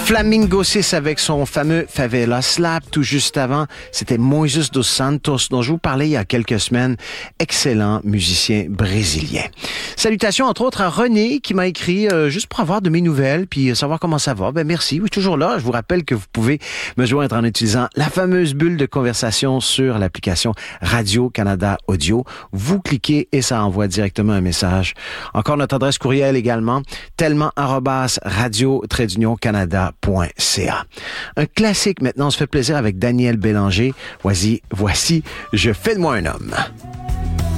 Flamingo 6 avec son fameux Favela Slap. Tout juste avant, c'était Moises dos Santos, dont je vous parlais il y a quelques semaines. Excellent musicien brésilien. Salutations entre autres à René qui m'a écrit juste pour avoir de mes nouvelles puis savoir comment ça va. Ben merci, oui, toujours là. Je vous rappelle que vous pouvez me joindre en utilisant la fameuse bulle de conversation sur l'application Radio-Canada Audio. Vous cliquez et ça envoie directement un message. Encore notre adresse courriel également, tellement@radio-canada.ca. Un classique maintenant, on se fait plaisir avec Daniel Bélanger. Voici, Je fais de moi un homme.